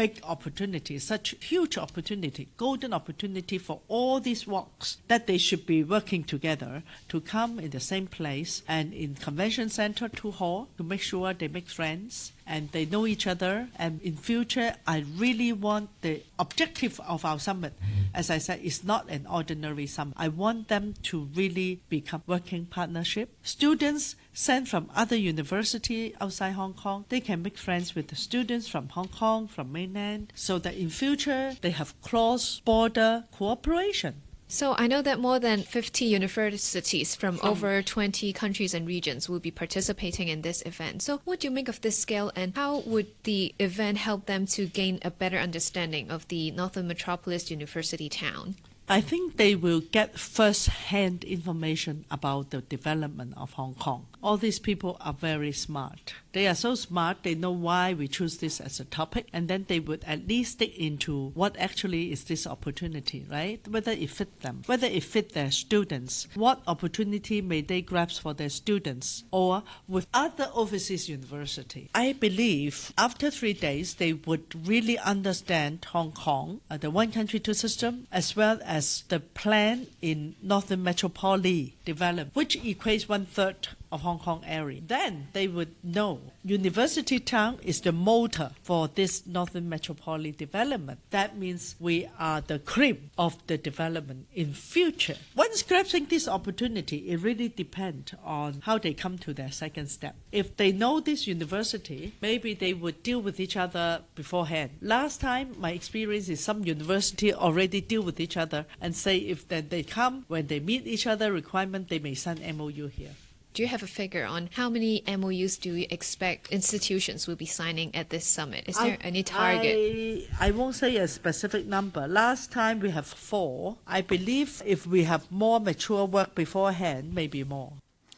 big opportunity, such huge opportunity, golden opportunity for all these walks, that they should be working together to come in the same place and in convention center to hall to make sure they make friends and they know each other. And in future, I really want the objective of our summit, as I said, is not an ordinary summit. I want them to really become working partnership. Students sent from other university outside Hong Kong, they can make friends with the students from Hong Kong, from mainland, so that in future they have cross-border cooperation. So I know that more than 50 universities from over 20 countries and regions will be participating in this event. So what do you make of this scale, and how would the event help them to gain a better understanding of the Northern Metropolis University town? I think they will get first-hand information about the development of Hong Kong. All these people are very smart. They are so smart, they know why we choose this as a topic, and then they would at least dig into what actually is this opportunity, right? Whether it fit them, whether it fit their students, what opportunity may they grasp for their students, or with other overseas universities. I believe after 3 days, they would really understand Hong Kong, the one country, two system, as well as the plan in Northern Metropolis development, which equates 1/3 of Hong Kong area. Then they would know University Town is the motor for this Northern Metropolis development. That means we are the cream of the development in future. Once grasping this opportunity, it really depends on how they come to their second step. If they know this university, maybe they would deal with each other beforehand. Last time, my experience is some university already deal with each other and say if then they come, when they meet each other requirement, they may sign MOU here. Do you have a figure on how many MOUs do you expect institutions will be signing at this summit? Is there any target? I won't say a specific number. Last time we have 4. I believe if we have more mature work beforehand, maybe more.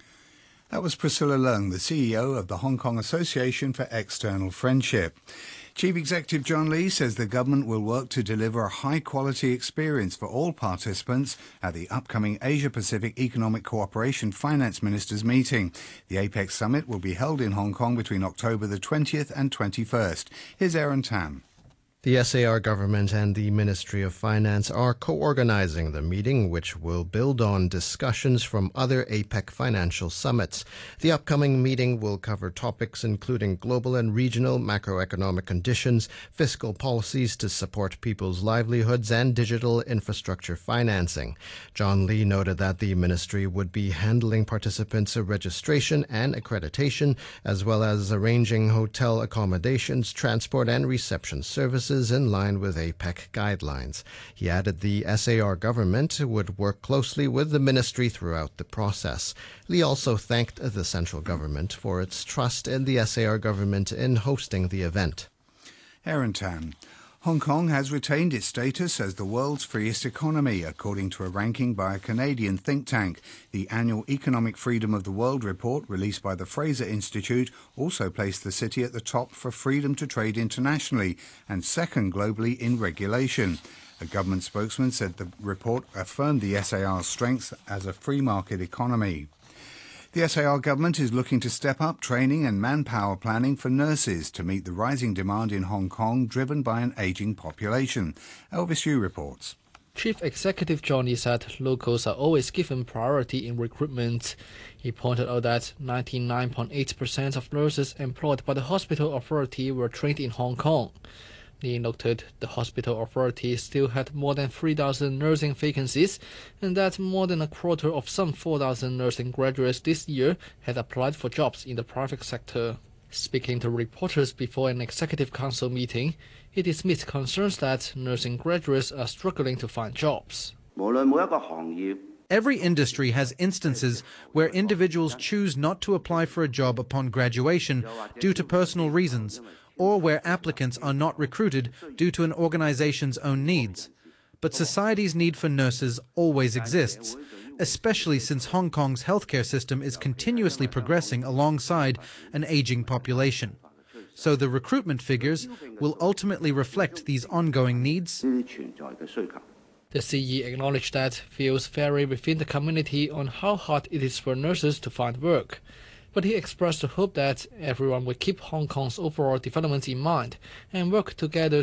That was Priscilla Leung, the CEO of the Hong Kong Association for External Friendship. Chief Executive John Lee says the government will work to deliver a high-quality experience for all participants at the upcoming Asia-Pacific Economic Cooperation Finance Ministers meeting. The APEC summit will be held in Hong Kong between October the 20th and 21st. Here's Aaron Tam. The SAR government and the Ministry of Finance are co-organizing the meeting, which will build on discussions from other APEC financial summits. The upcoming meeting will cover topics including global and regional macroeconomic conditions, fiscal policies to support people's livelihoods, and digital infrastructure financing. John Lee noted that the ministry would be handling participants' registration and accreditation, as well as arranging hotel accommodations, transport, and reception services in line with APEC guidelines. He added the SAR government would work closely with the ministry throughout the process. Lee also thanked the central government for its trust in the SAR government in hosting the event. Aaron Tan. Hong Kong has retained its status as the world's freest economy, according to a ranking by a Canadian think tank. The annual Economic Freedom of the World report, released by the Fraser Institute, also placed the city at the top for freedom to trade internationally and second globally in regulation. A government spokesman said the report affirmed the SAR's strength as a free market economy. The SAR government is looking to step up training and manpower planning for nurses to meet the rising demand in Hong Kong, driven by an ageing population. Elvis Yu reports. Chief Executive John Lee said locals are always given priority in recruitment. He pointed out that 99.8% of nurses employed by the hospital authority were trained in Hong Kong. Lee noted the hospital authority still had more than 3,000 nursing vacancies, and that more than a quarter of some 4,000 nursing graduates this year had applied for jobs in the private sector. Speaking to reporters before an executive council meeting, he dismissed concerns that nursing graduates are struggling to find jobs. Every industry has instances where individuals choose not to apply for a job upon graduation due to personal reasons, or where applicants are not recruited due to an organization's own needs. But society's need for nurses always exists, especially since Hong Kong's healthcare system is continuously progressing alongside an aging population. So the recruitment figures will ultimately reflect these ongoing needs. The CE acknowledged that views vary within the community on how hard it is for nurses to find work. But he expressed the hope that everyone will keep Hong Kong's overall development in mind and work together